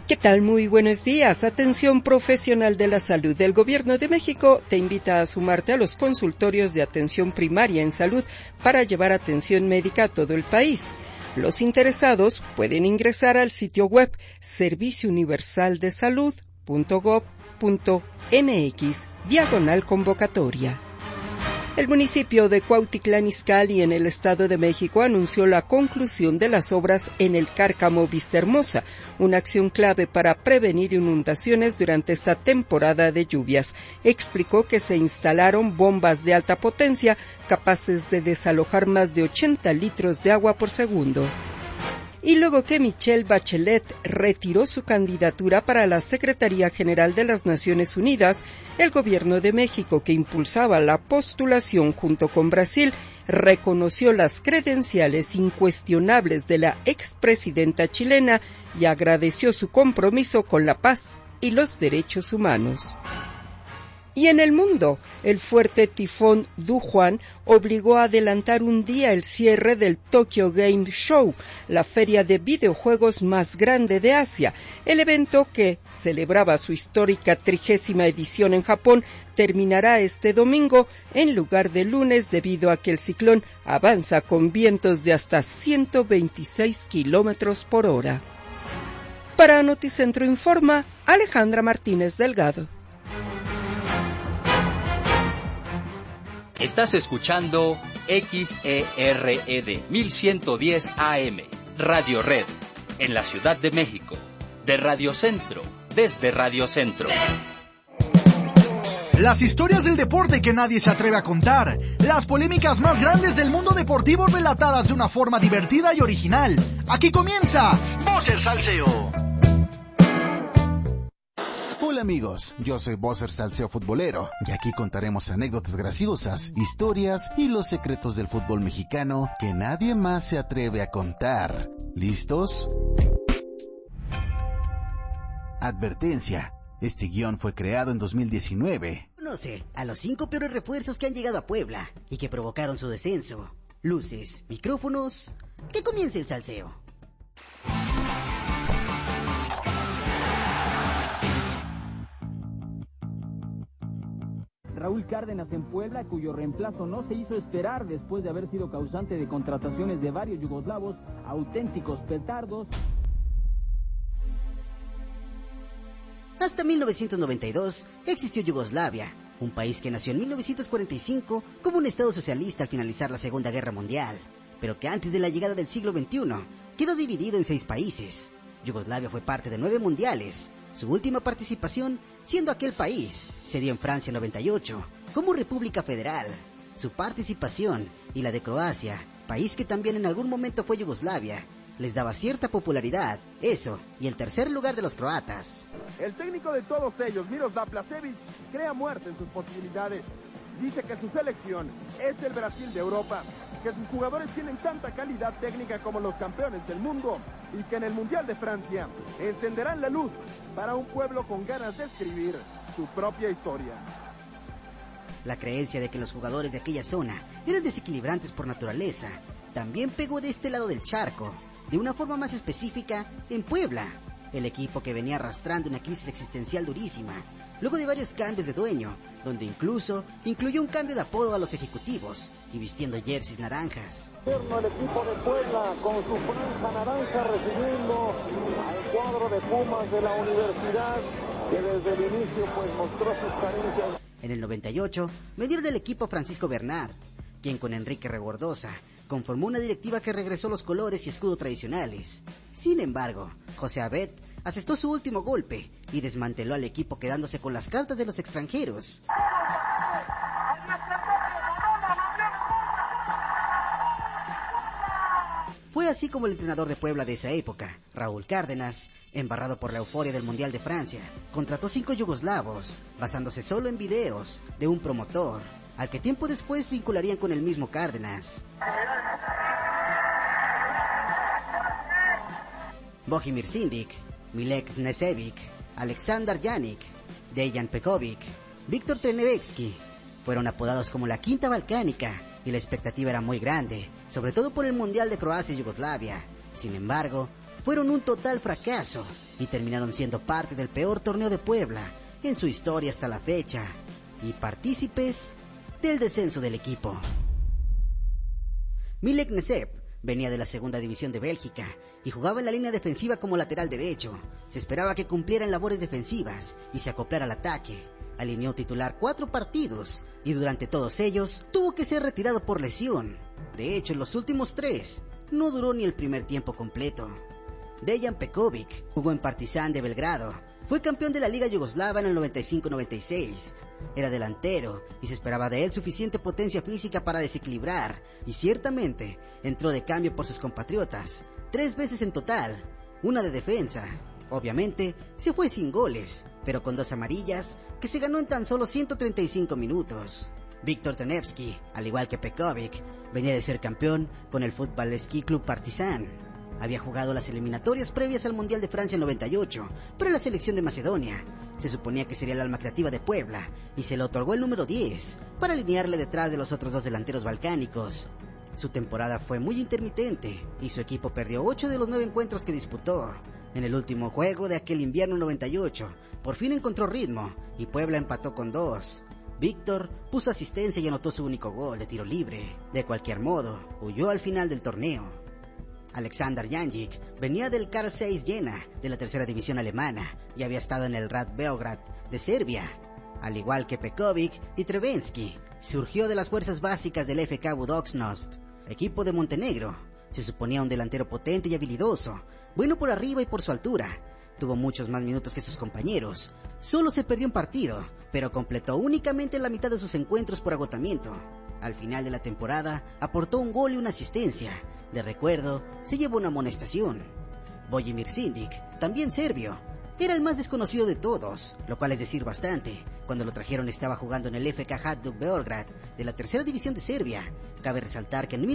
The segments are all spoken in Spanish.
¿Qué tal? Muy buenos días. Atención profesional de la salud. El Gobierno de México te invita a sumarte a los consultorios de atención primaria en salud para llevar atención médica a todo el país. Los interesados pueden ingresar al sitio web serviciouniversaldesalud.gov.mx/convocatoria. El municipio de Cuautitlán Izcalli, en el Estado de México, anunció la conclusión de las obras en el Cárcamo Vistahermosa, una acción clave para prevenir inundaciones durante esta temporada de lluvias. Explicó que se instalaron bombas de alta potencia capaces de desalojar más de 80 litros de agua por segundo. Y luego que Michelle Bachelet retiró su candidatura para la Secretaría General de las Naciones Unidas, el Gobierno de México, que impulsaba la postulación junto con Brasil, reconoció las credenciales incuestionables de la expresidenta chilena y agradeció su compromiso con la paz y los derechos humanos. Y en el mundo, el fuerte tifón Dujuan obligó a adelantar un día el cierre del Tokyo Game Show, la feria de videojuegos más grande de Asia. El evento, que celebraba su histórica 30ª edición en Japón, terminará este domingo en lugar de lunes debido a que el ciclón avanza con vientos de hasta 126 kilómetros por hora. Para Noticentro Informa, Alejandra Martínez Delgado. Estás escuchando XERED 1110 AM, Radio Red, en la Ciudad de México, de Radio Centro, desde Radio Centro. Las historias del deporte que nadie se atreve a contar, las polémicas más grandes del mundo deportivo relatadas de una forma divertida y original. Aquí comienza Bosser Salseo. Hola amigos, yo soy Bosser Salseo Futbolero y aquí contaremos anécdotas graciosas, historias y los secretos del fútbol mexicano que nadie más se atreve a contar. ¿Listos? Advertencia, este guión fue creado en 2019. Conoce a los 5 peores refuerzos que han llegado a Puebla y que provocaron su descenso. Luces, micrófonos, que comience el salseo. Raúl Cárdenas en Puebla, cuyo reemplazo no se hizo esperar después de haber sido causante de contrataciones de varios yugoslavos, auténticos petardos. Hasta 1992 existió Yugoslavia, un país que nació en 1945 como un estado socialista al finalizar la Segunda Guerra Mundial, pero que antes de la llegada del siglo XXI quedó dividido en 6 países. Yugoslavia fue parte de 9 mundiales. Su última participación, siendo aquel país, se dio en Francia en 98, como República Federal. Su participación y la de Croacia, país que también en algún momento fue Yugoslavia, les daba cierta popularidad, eso, y el tercer lugar de los croatas. El técnico de todos ellos, Miroslav Placevic, crea muerte en sus posibilidades. Dice que su selección es el Brasil de Europa, que sus jugadores tienen tanta calidad técnica como los campeones del mundo y que en el Mundial de Francia encenderán la luz para un pueblo con ganas de escribir su propia historia. La creencia de que los jugadores de aquella zona eran desequilibrantes por naturaleza también pegó de este lado del charco, de una forma más específica en Puebla, el equipo que venía arrastrando una crisis existencial durísima, luego de varios cambios de dueño, donde incluso incluyó un cambio de apodo a los ejecutivos y vistiendo jerseys naranjas. El equipo de Puebla con su franja naranja recibiendo al cuadro de Pumas de la universidad, que desde el inicio pues mostró sus carencias. En el 98 vendieron el equipo a Francisco Bernard, quien con Enrique Regordosa conformó una directiva que regresó los colores y escudo tradicionales. Sin embargo, José Abed asestó su último golpe y desmanteló al equipo quedándose con las cartas de los extranjeros. Fue así como el entrenador de Puebla de esa época, Raúl Cárdenas, embarrado por la euforia del Mundial de Francia, contrató 5 yugoslavos, basándose solo en videos de un promotor, al que tiempo después vincularían con el mismo Cárdenas. Bohimir Sindik, Milek Snesevic, Aleksandar Janik, Dejan Pekovic, Víctor Trenevetsky fueron apodados como la Quinta Balcánica y la expectativa era muy grande, sobre todo por el Mundial de Croacia y Yugoslavia. Sin embargo, fueron un total fracaso y terminaron siendo parte del peor torneo de Puebla en su historia hasta la fecha y partícipes del descenso del equipo. Milek Nesep venía de la segunda división de Bélgica y jugaba en la línea defensiva como lateral derecho. Se esperaba que cumpliera en labores defensivas y se acoplara al ataque. Alineó titular 4 partidos y durante todos ellos tuvo que ser retirado por lesión. De hecho, en los últimos 3 no duró ni el primer tiempo completo. Dejan Pekovic jugó en Partizan de Belgrado. Fue campeón de la Liga Yugoslava en el 95-96. Era delantero y se esperaba de él suficiente potencia física para desequilibrar, y ciertamente entró de cambio por sus compatriotas 3 veces en total, una de defensa. Obviamente se fue sin goles, pero con 2 amarillas que se ganó en tan solo 135 minutos. Víctor Tenevsky, al igual que Pekovic, venía de ser campeón con el Fútbol Ski Club Partizan. Había jugado las eliminatorias previas al Mundial de Francia en 98, pero la selección de Macedonia se suponía que sería el alma creativa de Puebla y se le otorgó el número 10 para alinearle detrás de los otros 2 delanteros balcánicos. Su temporada fue muy intermitente y su equipo perdió 8 de los 9 encuentros que disputó. En el último juego de aquel invierno 98, por fin encontró ritmo y Puebla empató con 2. Víctor puso asistencia y anotó su único gol de tiro libre. De cualquier modo, huyó al final del torneo. Alexander Janjic venía del Carl Zeiss Jena de la tercera división alemana y había estado en el Rad Beograd de Serbia. Al igual que Pekovic y Trevensky, surgió de las fuerzas básicas del FK Budućnost, equipo de Montenegro. Se suponía un delantero potente y habilidoso, bueno por arriba y por su altura. Tuvo muchos más minutos que sus compañeros. Solo se perdió un partido, pero completó únicamente la mitad de sus encuentros por agotamiento. Al final de la temporada, aportó un gol y una asistencia. De recuerdo, se llevó una amonestación. Vojimir Sindic, también serbio, era el más desconocido de todos, lo cual es decir bastante. Cuando lo trajeron estaba jugando en el FK Hajduk Beograd de la tercera división de Serbia. Cabe resaltar que en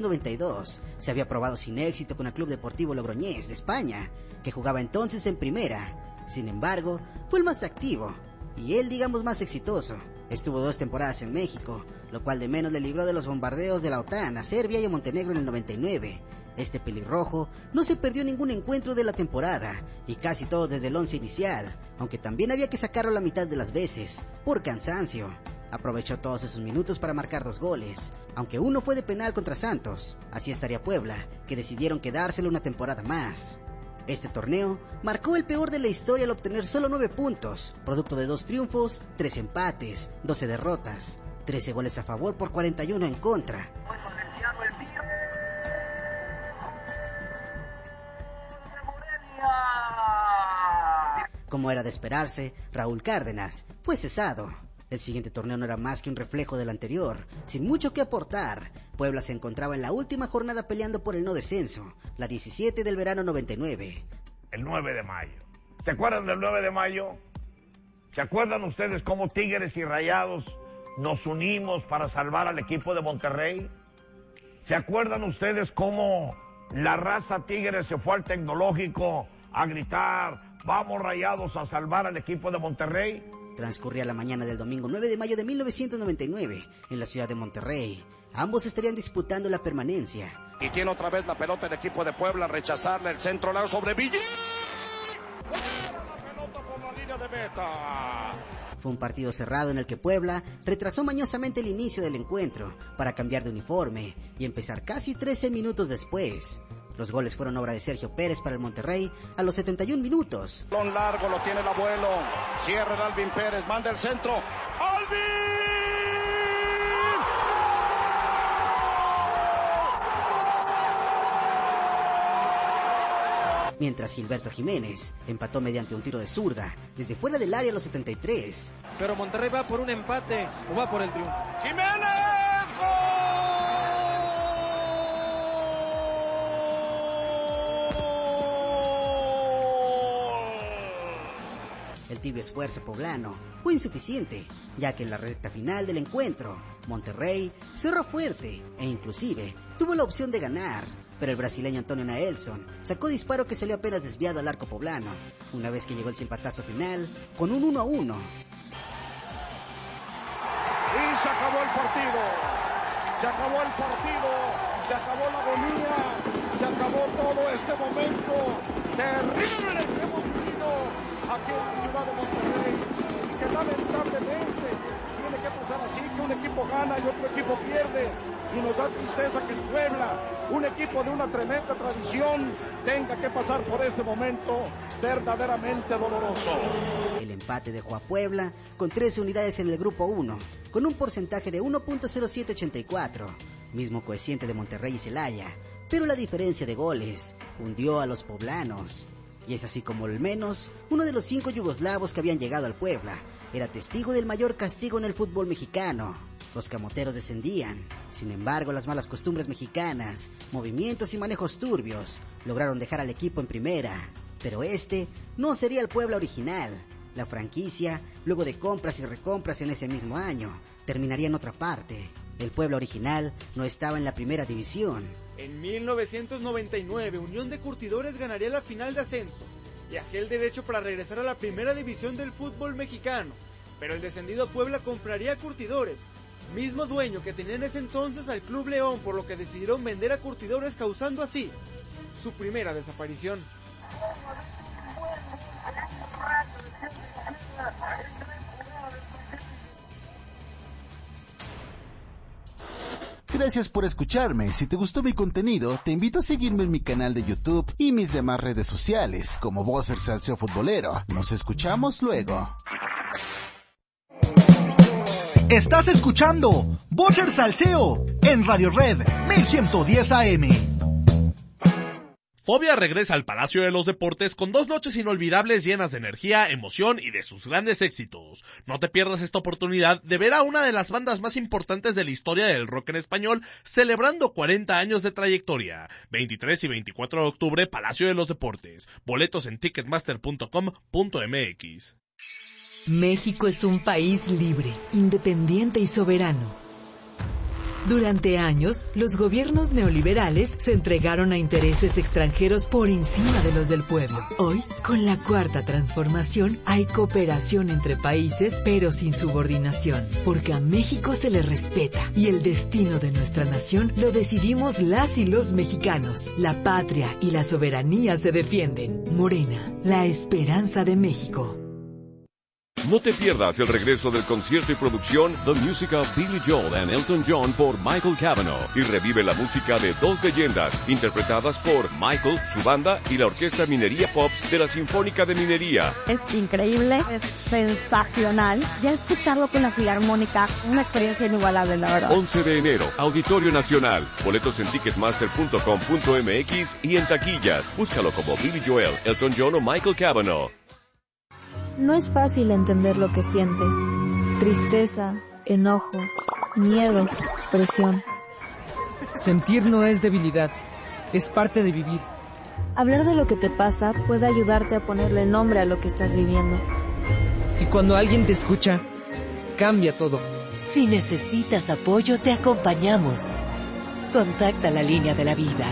1992 se había probado sin éxito con el Club Deportivo Logroñés de España, que jugaba entonces en primera. Sin embargo, fue el más activo y él, digamos, más exitoso. Estuvo 2 temporadas en México, lo cual de menos le libró de los bombardeos de la OTAN a Serbia y a Montenegro en el 99. Este pelirrojo no se perdió ningún encuentro de la temporada, y casi todos desde el 11 inicial, aunque también había que sacarlo la mitad de las veces, por cansancio. Aprovechó todos esos minutos para marcar 2 goles, aunque uno fue de penal contra Santos. Así estaría Puebla, que decidieron quedárselo una temporada más. Este torneo marcó el peor de la historia al obtener solo 9 puntos, producto de 2 triunfos, 3 empates, 12 derrotas, 13 goles a favor por 41 en contra. Como era de esperarse, Raúl Cárdenas fue cesado. El siguiente torneo no era más que un reflejo del anterior. Sin mucho que aportar, Puebla se encontraba en la última jornada peleando por el no descenso, la 17 del verano 99. El 9 de mayo. ¿Se acuerdan del 9 de mayo? ¿Se acuerdan ustedes cómo Tigres y Rayados nos unimos para salvar al equipo de Monterrey? ¿Se acuerdan ustedes cómo la raza Tigres se fue al Tecnológico a gritar, vamos Rayados a salvar al equipo de Monterrey? Transcurría la mañana del domingo 9 de mayo de 1999 en la ciudad de Monterrey. Ambos estarían disputando la permanencia. Y tiene otra vez la pelota el equipo de Puebla, rechazarle el centro largo sobre Villa. La pelota por la línea de meta. Fue un partido cerrado en el que Puebla retrasó mañosamente el inicio del encuentro para cambiar de uniforme y empezar casi 13 minutos después. Los goles fueron obra de Sergio Pérez para el Monterrey a los 71 minutos. Balón largo, lo tiene el abuelo. Cierra el Alvin Pérez, manda el centro. ¡Alvin! Mientras Gilberto Jiménez empató mediante un tiro de zurda desde fuera del área a los 73. Pero Monterrey va por un empate o va por el triunfo. ¡Jiménez! ¡Gol! El tibio esfuerzo poblano fue insuficiente, ya que en la recta final del encuentro, Monterrey cerró fuerte e inclusive tuvo la opción de ganar, pero el brasileño Antonio Naelson sacó disparo que salió apenas desviado al arco poblano, una vez que llegó el silbatazo final con un 1-1. Y se acabó el partido, se acabó el partido, se acabó la agonía, se acabó todo este momento terrible que hemos aquí en Ciudad de Monterrey, y que lamentablemente tiene que pasar así, que un equipo gana y otro equipo pierde, y nos da tristeza que el Puebla, un equipo de una tremenda tradición, tenga que pasar por este momento verdaderamente doloroso. El empate dejó a Puebla con 13 unidades en el grupo 1, con un porcentaje de 1.0784, mismo coeficiente de Monterrey y Celaya, pero la diferencia de goles hundió a los poblanos. Y es así como al menos uno de los 5 yugoslavos que habían llegado al Puebla era testigo del mayor castigo en el fútbol mexicano. Los camoteros descendían. Sin embargo, las malas costumbres mexicanas, movimientos y manejos turbios lograron dejar al equipo en primera. Pero este no sería el Puebla original. La franquicia, luego de compras y recompras en ese mismo año, terminaría en otra parte. El Puebla original no estaba en la primera división. En 1999, Unión de Curtidores ganaría la final de ascenso y hacía el derecho para regresar a la primera división del fútbol mexicano. Pero el descendido Puebla compraría a Curtidores, mismo dueño que tenía en ese entonces al Club León, por lo que decidieron vender a Curtidores, causando así su primera desaparición. Gracias por escucharme. Si te gustó mi contenido, te invito a seguirme en mi canal de YouTube y mis demás redes sociales, como Boser Salseo Futbolero. Nos escuchamos luego. Estás escuchando Boser Salseo en Radio Red 1110 AM. Fobia regresa al Palacio de los Deportes con 2 noches inolvidables llenas de energía, emoción y de sus grandes éxitos. No te pierdas esta oportunidad de ver a una de las bandas más importantes de la historia del rock en español celebrando 40 años de trayectoria. 23 y 24 de octubre, Palacio de los Deportes. Boletos en ticketmaster.com.mx. México es un país libre, independiente y soberano. Durante años, los gobiernos neoliberales se entregaron a intereses extranjeros por encima de los del pueblo. Hoy, con la Cuarta Transformación, hay cooperación entre países, pero sin subordinación, porque a México se le respeta y el destino de nuestra nación lo decidimos las y los mexicanos. La patria y la soberanía se defienden. Morena, la esperanza de México. No te pierdas el regreso del concierto y producción The Music of Billy Joel and Elton John por Michael Cavanaugh y revive la música de 2 leyendas interpretadas por Michael, su banda y la Orquesta Minería Pops de la Sinfónica de Minería. Es increíble, es sensacional. Ya escucharlo con la Filarmónica, una experiencia inigualable, la verdad. 11 de enero, Auditorio Nacional. Boletos en ticketmaster.com.mx y en taquillas. Búscalo como Billy Joel, Elton John o Michael Cavanaugh. No es fácil entender lo que sientes. Tristeza, enojo, miedo, presión. Sentir no es debilidad, es parte de vivir. Hablar de lo que te pasa puede ayudarte a ponerle nombre a lo que estás viviendo. Y cuando alguien te escucha, cambia todo. Si necesitas apoyo, te acompañamos. Contacta la línea de la vida.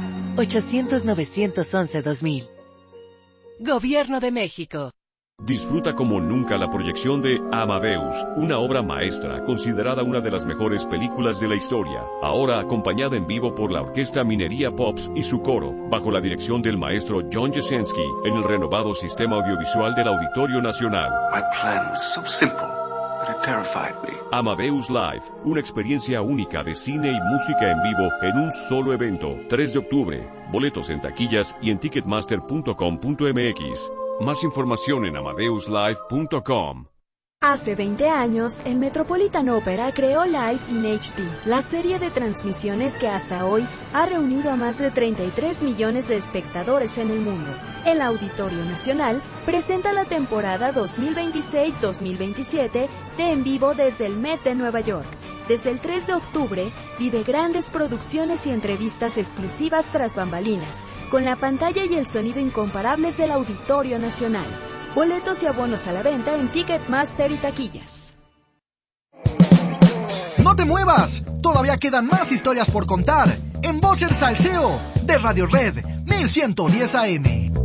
800-911-2000. Gobierno de México. Disfruta como nunca la proyección de Amadeus, una obra maestra considerada una de las mejores películas de la historia, ahora acompañada en vivo por la Orquesta Minería Pops y su coro, bajo la dirección del maestro John Jasenski, en el renovado sistema audiovisual del Auditorio Nacional. My plan was so simple, but it terrified me. Amadeus Live, una experiencia única de cine y música en vivo en un solo evento, 3 de octubre. Boletos en taquillas y en ticketmaster.com.mx. Más información en amadeuslive.com. Hace 20 años, el Metropolitan Opera creó Live in HD, la serie de transmisiones que hasta hoy ha reunido a más de 33 millones de espectadores en el mundo. El Auditorio Nacional presenta la temporada 2026-2027 de En Vivo desde el Met de Nueva York. Desde el 3 de octubre, vive grandes producciones y entrevistas exclusivas tras bambalinas, con la pantalla y el sonido incomparables del Auditorio Nacional. Boletos y abonos a la venta en Ticketmaster y taquillas. ¡No te muevas! Todavía quedan más historias por contar en Boser Salseo de Radio Red 1110 AM.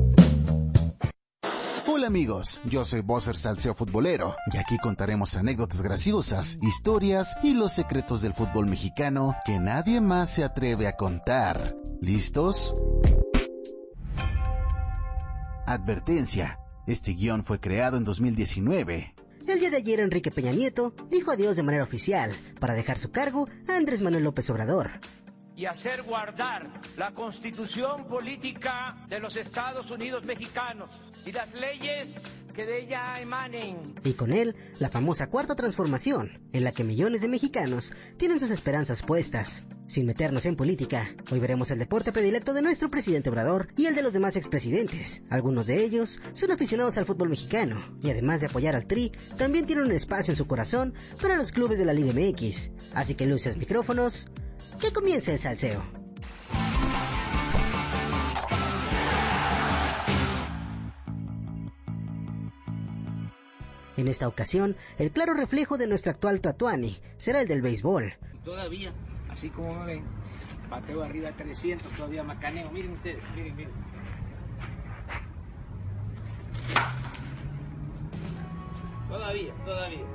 Hola amigos, yo soy Boser Salseo Futbolero y aquí contaremos anécdotas graciosas, historias y los secretos del fútbol mexicano que nadie más se atreve a contar. ¿Listos? Advertencia. Este guión fue creado en 2019. El día de ayer Enrique Peña Nieto dijo adiós de manera oficial para dejar su cargo a Andrés Manuel López Obrador. Y hacer guardar la Constitución política de los Estados Unidos mexicanos y las leyes que de ella emanen. Y con él, la famosa Cuarta Transformación, en la que millones de mexicanos tienen sus esperanzas puestas. Sin meternos en política, hoy veremos el deporte predilecto de nuestro presidente Obrador y el de los demás expresidentes. Algunos de ellos son aficionados al fútbol mexicano, y además de apoyar al Tri, también tienen un espacio en su corazón para los clubes de la Liga MX. Así que luces, micrófonos, que comience el salseo. En esta ocasión, el claro reflejo de nuestro actual Tlatuani será el del béisbol. Todavía, así como me ven, bateo arriba de 300, todavía macaneo. Miren ustedes, miren. Todavía.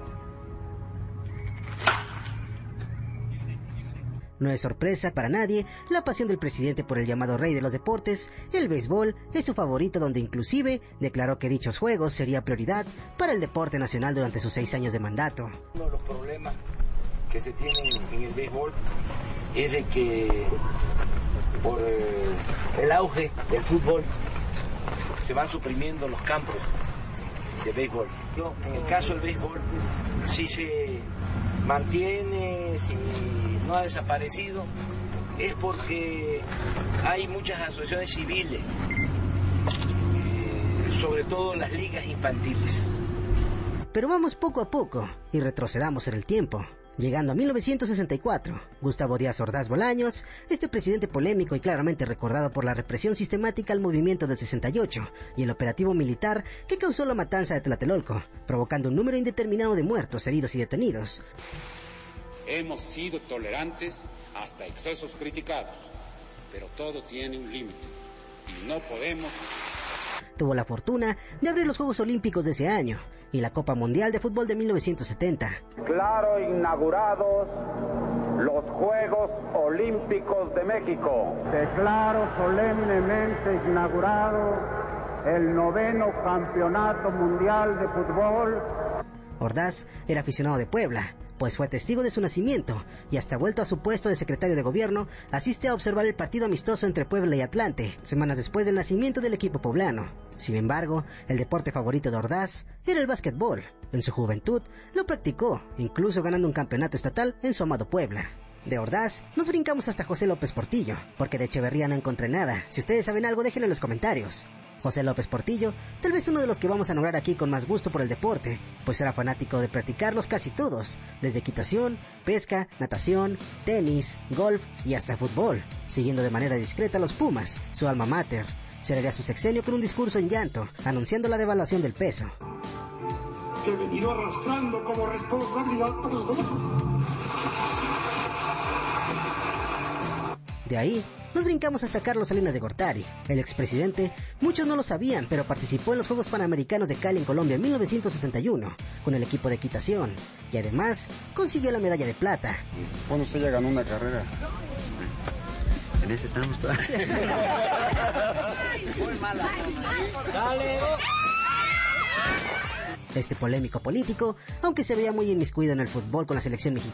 No es sorpresa para nadie la pasión del presidente por el llamado rey de los deportes. El béisbol es su favorito, donde inclusive declaró que dichos juegos sería prioridad para el deporte nacional durante sus 6 años de mandato. Uno de los problemas que se tienen en el béisbol es de que por el auge del fútbol se van suprimiendo los campos de béisbol. En el caso del béisbol, si se mantiene, si no ha desaparecido, es porque hay muchas asociaciones civiles, sobre todo las ligas infantiles. Pero vamos poco a poco y retrocedamos en el tiempo. Llegando a 1964, Gustavo Díaz Ordaz Bolaños, este presidente polémico y claramente recordado por la represión sistemática al movimiento del 68 y el operativo militar que causó la matanza de Tlatelolco, provocando un número indeterminado de muertos, heridos y detenidos. Hemos sido tolerantes hasta excesos criticados, pero todo tiene un límite y no podemos... Tuvo la fortuna de abrir los Juegos Olímpicos de ese año y la Copa Mundial de Fútbol de 1970. Claro, inaugurados los Juegos Olímpicos de México. Declaro solemnemente inaugurado el 9º Campeonato Mundial de Fútbol. Ordaz era aficionado de Puebla, pues fue testigo de su nacimiento y hasta vuelto a su puesto de secretario de gobierno, asiste a observar el partido amistoso entre Puebla y Atlante, semanas después del nacimiento del equipo poblano. Sin embargo, el deporte favorito de Ordaz era el básquetbol. En su juventud lo practicó, incluso ganando un campeonato estatal en su amado Puebla. De Ordaz nos brincamos hasta José López Portillo, porque de Echeverría no encontré nada. Si ustedes saben algo, déjenlo en los comentarios. José López Portillo, tal vez uno de los que vamos a nombrar aquí con más gusto por el deporte, pues era fanático de practicarlos casi todos, desde equitación, pesca, natación, tenis, golf y hasta fútbol, siguiendo de manera discreta a los Pumas, su alma mater. Cerraría su sexenio con un discurso en llanto, anunciando la devaluación del peso. Que he venido arrastrando como responsabilidad por los gobiernos. De ahí, nos brincamos hasta Carlos Salinas de Gortari. El expresidente, muchos no lo sabían, pero participó en los Juegos Panamericanos de Cali en Colombia en 1971, con el equipo de equitación, y además consiguió la medalla de plata. Bueno, usted ya ganó una carrera. En ese estamos todavía. Muy mala. Dale. Este polémico político, aunque se veía muy inmiscuido en el fútbol con la selección mexicana,